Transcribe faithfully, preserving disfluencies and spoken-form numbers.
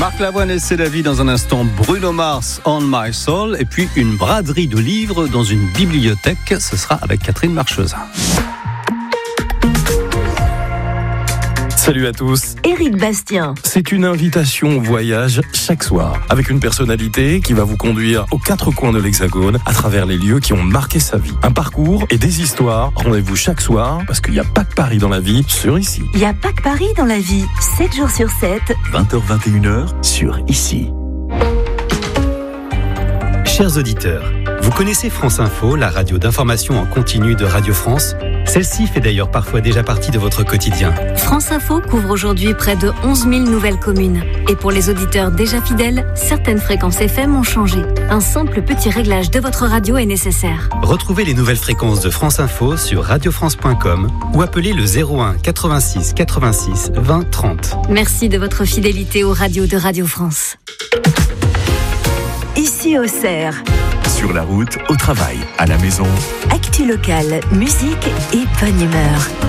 Marc Lavoine et C'est la vie dans un instant. Bruno Mars, On My Soul. Et puis une braderie de livres dans une bibliothèque. Ce sera avec Catherine Marchesin. Salut à tous. Éric Bastien. C'est une invitation au voyage chaque soir, avec une personnalité qui va vous conduire aux quatre coins de l'Hexagone, à travers les lieux qui ont marqué sa vie. Un parcours et des histoires. Rendez-vous chaque soir, parce qu'il n'y a pas que Paris dans la vie, sur Ici. Il n'y a pas que Paris dans la vie. sept jours sur sept. vingt heures vingt et une heures sur Ici. Chers auditeurs, vous connaissez France Info, la radio d'information en continu de Radio France ? Celle-ci fait d'ailleurs parfois déjà partie de votre quotidien. France Info couvre aujourd'hui près de onze mille nouvelles communes. Et pour les auditeurs déjà fidèles, certaines fréquences F M ont changé. Un simple petit réglage de votre radio est nécessaire. Retrouvez les nouvelles fréquences de France Info sur radio france point com ou appelez le zéro un quatre-vingt-six quatre-vingt-six vingt trente. Merci de votre fidélité aux radios de Radio France. Ici au Cerf. Sur la route, au travail, à la maison. Actu locale, musique et bonne humeur.